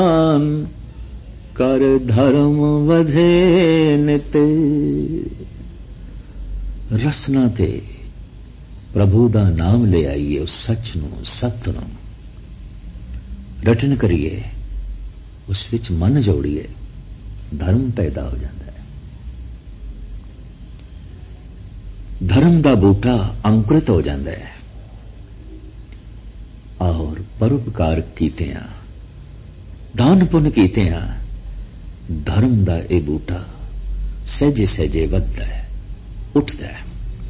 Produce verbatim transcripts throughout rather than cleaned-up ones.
कर धर्म वधे नित। रसना ते प्रभु दा नाम ले आईए, उस सच नूं सत नूं रटन करिए, उस विच मन जोड़िए, धर्म पैदा हो जाता है। धर्म दा बूटा अंकुरित हो जाता है और परोपकार कीते हैं, दान पुण्य कीते हैं, धर्म दा ए बूटा सहजे सहजे वधदा है, उठदा है।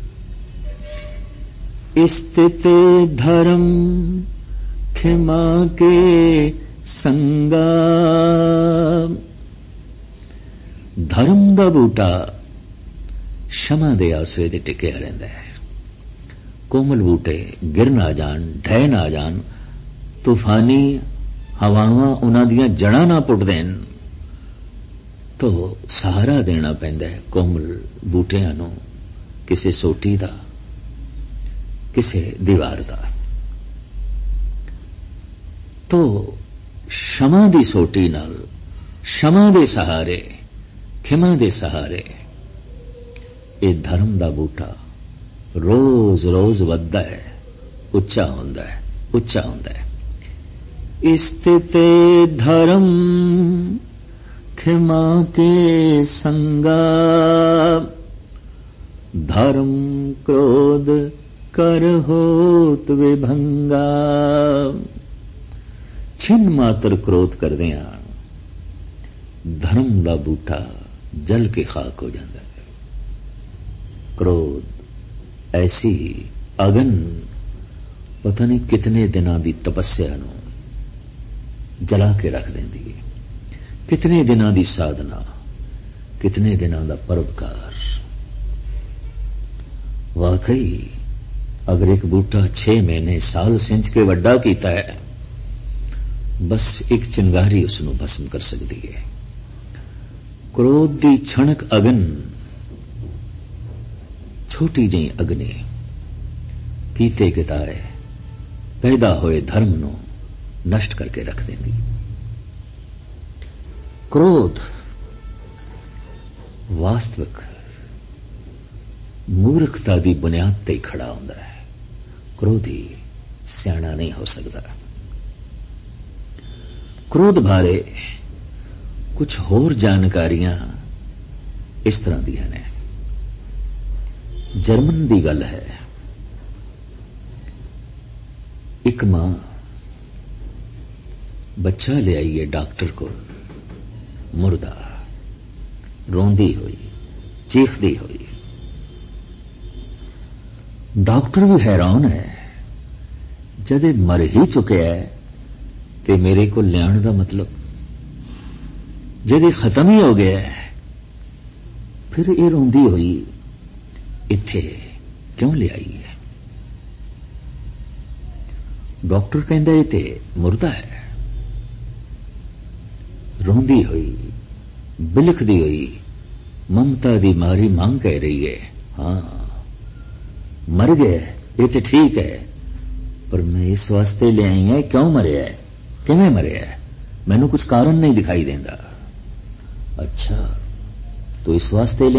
स्थित धर्म खिमा के संगा। धर्म दा बूटा क्षमा दे आसरे ते टिकिया रहिंदा है। कोमल बूटे गिर ना जान, ढह ना जान, तूफानी हवावां उन्हां दियां जड़ां ना पुट देन, तो सहारा देना पैंदा है कोमल बूटियां नूं, किसे सोटी दा, किसे दीवार दा। तो क्षमा दी सोटी नाल, क्षमा दे सहारे, खिमा दे सहारे ये धर्म दा बूटा रोज रोज वधदा है, उच्चा हुंदा है, उच्चा हुंदा है। स्थित धर्म खिमा के संगा। धर्म क्रोध कर होत विभंगा। छिन मात्र क्रोध करदियां धर्म दा बूटा जल के खाक हो जाता है। क्रोध ऐसी अगन पता नहीं कितने दिनां दी तपस्या नूं जला के रख देंदी है, कितने दिनां दी साधना, कितने दिनां दा परोपकार। वाकई अगर एक बूटा छे महीने साल सिंच के वड्डा कीता है, बस एक चिंगारी उसनूं भस्म कर सकती है। क्रोध दी छणक अगन, छोटी जी अग्नि कीते किताए पैदा होए धर्म नूं नष्ट करके रख देंदी। क्रोध वास्तविक मूर्खता दी बुनियाद ते खड़ा हुंदा है। क्रोधी सियाणा नहीं हो सकता। क्रोध बारे कुछ होर जानकारियां इस तरह दी ने। जर्मन दी गल है, एक मां बच्चा ले आई है डॉक्टर को, मुर्दा, रोंदी हुई, चीखदी हुई। डॉक्टर भी हैरान है, जदे मर ही चुके है ते मेरे को लियाण दा मतलब, जदे खत्म ही हो गया है फिर ये रोंदी हुई इत्थे क्यों ले आई है? डॉक्टर कहंदा ये ते मुर्दा है। रोंदी हुई, बिलखदी हुई, ममता दी मारी मांग कह रही है, हाँ मर गए ये तो ठीक है, पर मैं इस वास्ते ले आई है, क्यों मरिया है, किवें मरिया है, मैनू कुछ कारण नहीं दिखाई देंदा। अच्छा तो इस वास्ते ले